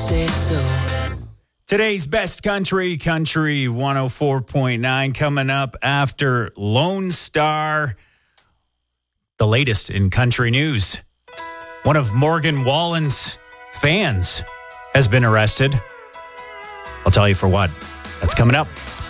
say so. Today's best country 104.9, coming up after Lone Star. The latest in country news. One of Morgan Wallen's fans has been arrested. I'll tell you for what. That's coming up.